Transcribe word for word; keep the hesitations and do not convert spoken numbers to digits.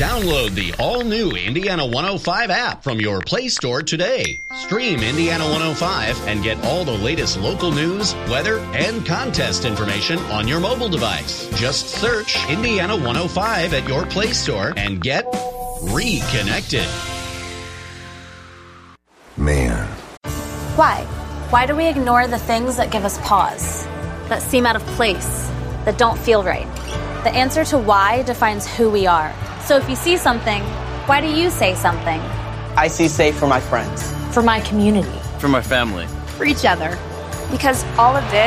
Download the all-new Indiana one oh five app from your Play Store today. Stream Indiana one oh five and get all the latest local news, weather, and contest information on your mobile device. Just search Indiana one oh five at your Play Store and get reconnected. Man. Why? Why do we ignore the things that give us pause, that seem out of place, that don't feel right? The answer to why defines who we are. So if you see something, why do you say something? I see safe for my friends. For my community. For my family. For each other. Because all of this